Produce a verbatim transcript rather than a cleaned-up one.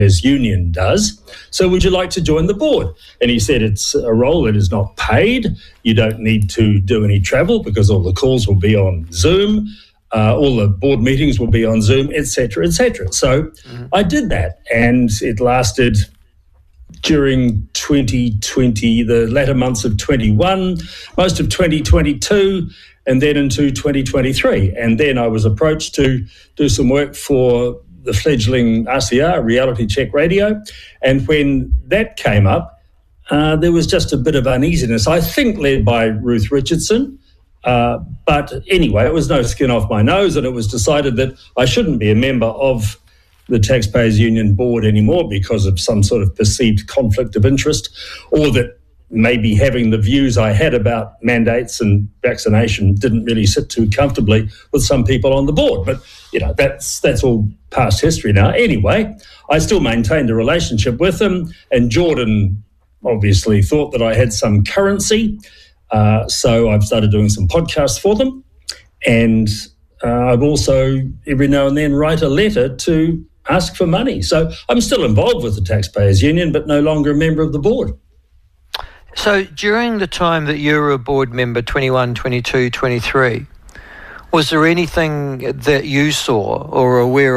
Taxpayers Union does. So would you like to join the board? And he said it's a role that is not paid. You don't need to do any travel because all the calls will be on Zoom. Uh, all the board meetings will be on Zoom, et cetera, et cetera. So mm-hmm. I did that, and it lasted during twenty twenty, the latter months of twenty-one, most of twenty twenty-two, and then into twenty twenty-three. And then I was approached to do some work for the fledgling R C R, Reality Check Radio. And when that came up, uh, there was just a bit of uneasiness, I think led by Ruth Richardson. Uh, but anyway, it was no skin off my nose, and it was decided that I shouldn't be a member of the Taxpayers Union board anymore because of some sort of perceived conflict of interest, or that maybe having the views I had about mandates and vaccination didn't really sit too comfortably with some people on the board. But, you know, that's that's all past history now. Anyway, I still maintained a relationship with them, and Jordan obviously thought that I had some currency. Uh, so I've started doing some podcasts for them, and uh, I've also every now and then write a letter to ask for money. So I'm still involved with the Taxpayers Union, but no longer a member of the board. So during the time that you were a board member, twenty-one, twenty-two, twenty-three, was there anything that you saw or were aware